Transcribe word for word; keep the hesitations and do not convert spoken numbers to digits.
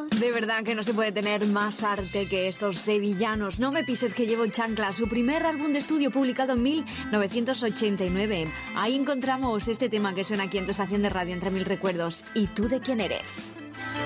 De verdad que no se puede tener más arte que estos sevillanos. No me pises que llevo chancla, su primer álbum de estudio publicado en mil novecientos ochenta y nueve. Ahí encontramos este tema que suena aquí en tu estación de radio Entre Mil Recuerdos. ¿Y tú de quién eres?